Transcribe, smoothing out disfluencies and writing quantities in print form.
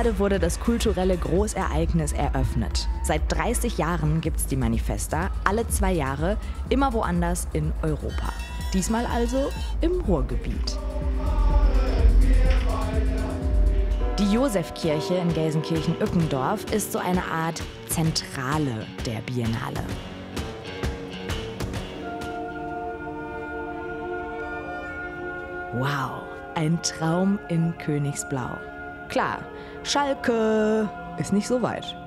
Gerade wurde das kulturelle Großereignis eröffnet. Seit 30 Jahren gibt es die Manifesta, alle 2 Jahre, immer woanders in Europa. Diesmal also im Ruhrgebiet. Die Josefkirche in Gelsenkirchen-Ückendorf ist so eine Art Zentrale der Biennale. Wow, ein Traum in Königsblau. Klar, Schalke ist nicht so weit.